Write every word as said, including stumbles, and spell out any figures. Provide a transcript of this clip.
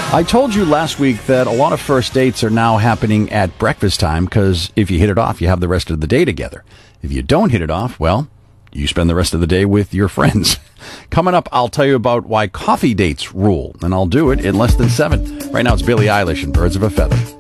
I told you last week that a lot of first dates are now happening at breakfast time because if you hit it off, you have the rest of the day together. If you don't hit it off, well, you spend the rest of the day with your friends. Coming up, I'll tell you about why coffee dates rule, and I'll do it in less than seven. Right now, it's Billie Eilish and Birds of a Feather.